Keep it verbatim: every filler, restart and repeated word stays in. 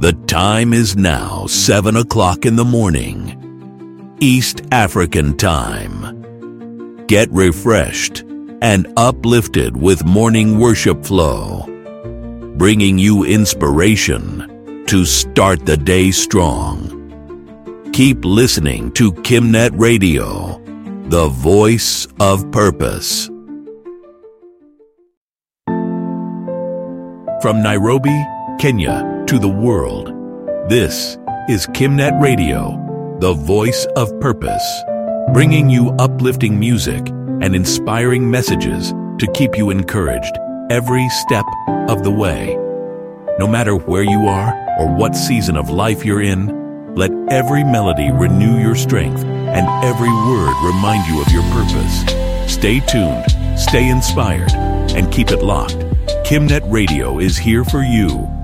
The time is now seven o'clock in the morning, East African time. Get refreshed and uplifted with Morning Worship Flow, bringing you inspiration to start the day strong. Keep listening to KimNet Radio, the voice of purpose. From Nairobi, Kenya, to the world, this is KimNet Radio, the voice of purpose, bringing you uplifting music and inspiring messages to keep you encouraged every step of the way. No matter where you are or what season of life you're in, let every melody renew your strength and every word remind you of your purpose. Stay tuned, stay inspired, and keep it locked. KimNet Radio is here for you.